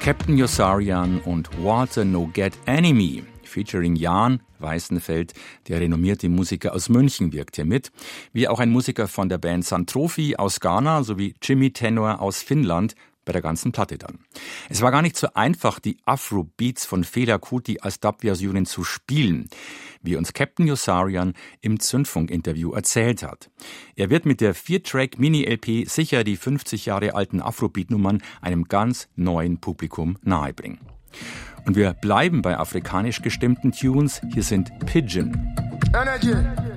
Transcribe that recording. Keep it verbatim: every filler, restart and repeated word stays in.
Captain Yossarian und Walter No Get Enemy, featuring Jan Weißenfeld, der renommierte Musiker aus München, wirkt hier mit, wie auch ein Musiker von der Band Santrofi aus Ghana sowie Jimmy Tenor aus Finnland bei der ganzen Platte dann. Es war gar nicht so einfach, die Afro-Beats von Fela Kuti als Dub-Versionen zu spielen, wie uns Captain Yossarian im Zündfunk-Interview erzählt hat. Er wird mit der vier-Track-Mini-L P sicher die fünfzig Jahre alten Afrobeat-Nummern einem ganz neuen Publikum nahebringen. Und wir bleiben bei afrikanisch gestimmten Tunes. Hier sind Pidgin. Energy.